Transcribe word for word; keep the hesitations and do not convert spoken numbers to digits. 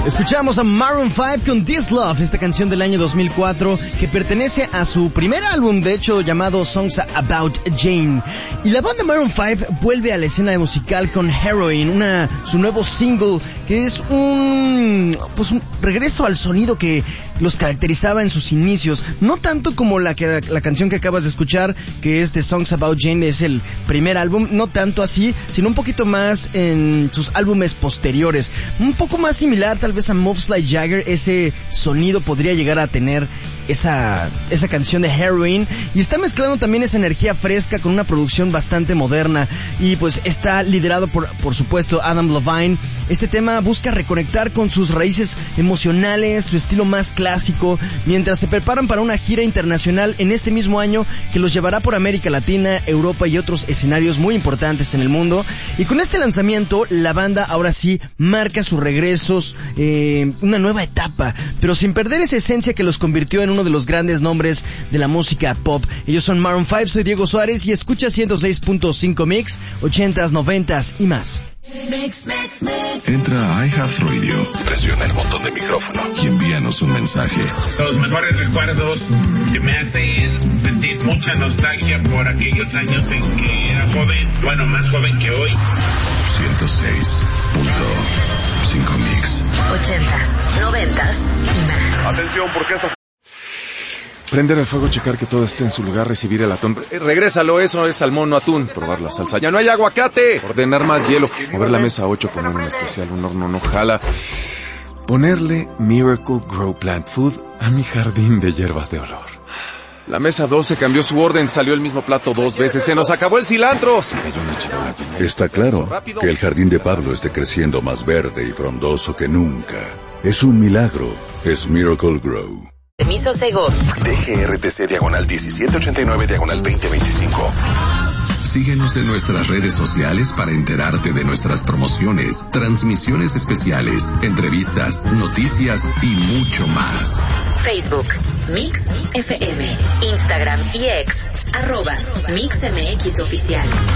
Escuchamos a Maroon five con This Love, esta canción del año dos mil cuatro que pertenece a su primer álbum, de hecho llamado Songs About Jane. Y la banda Maroon five vuelve a la escena musical con Heroin, una su nuevo single que es un pues un regreso al sonido que los caracterizaba en sus inicios, no tanto como la que la canción que acabas de escuchar, que es de Songs About Jane, es el primer álbum, no tanto así, sino un poquito más en sus álbumes posteriores, un poco más similar tal vez a Moves Like Jagger. Ese sonido podría llegar a tener esa esa canción de Heroin, y está mezclando también esa energía fresca con una producción bastante moderna, y pues está liderado por por supuesto Adam Levine. Este tema busca reconectar con sus raíces emocionales, su estilo más clásico, mientras se preparan para una gira internacional en este mismo año que los llevará por América Latina, Europa y otros escenarios muy importantes en el mundo. Y con este lanzamiento la banda ahora sí marca sus regresos, eh, una nueva etapa, pero sin perder esa esencia que los convirtió en uno de los grandes nombres de la música pop. Ellos son Maroon five, soy Diego Suárez y escucha ciento seis punto cinco Mix, ochentas, noventas y más. Entra a iHeartRadio, presiona el botón de micrófono y envíanos un mensaje. Los mejores recuerdos que me hacen sentir mucha nostalgia por aquellos años en que era joven, bueno, más joven que hoy. ciento seis punto cinco Mix. Ochentas, noventas y más. Atención, porque esta... Prender el fuego, checar que todo esté en su lugar, recibir el atún. Eh, regrésalo, eso es salmón, no atún. Probar la salsa. ¡Ya no hay aguacate! Ordenar más hielo. Mover la mesa ocho, poner un especial, un horno no jala. Ponerle Miracle Grow Plant Food a mi jardín de hierbas de olor. La mesa doce cambió su orden, salió el mismo plato dos veces. ¡Se nos acabó el cilantro! Se cayó una charola llena de... Está claro que el jardín de Pablo esté creciendo más verde y frondoso que nunca. Es un milagro. Es Miracle Grow. Permiso Segov. D G R T C diagonal diecisiete ochenta y nueve diagonal veinte veinticinco. Síguenos en nuestras redes sociales para enterarte de nuestras promociones, transmisiones especiales, entrevistas, noticias y mucho más. Facebook, Mix F M. Instagram y X, arroba Mix M X Oficial.